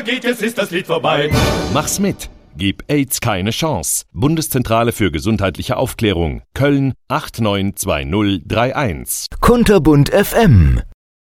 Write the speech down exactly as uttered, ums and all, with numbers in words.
Geht, jetzt ist das Lied vorbei. Mach's mit. Gib AIDS keine Chance. Bundeszentrale für gesundheitliche Aufklärung. Köln acht neun zwei null drei eins. Kunterbund F M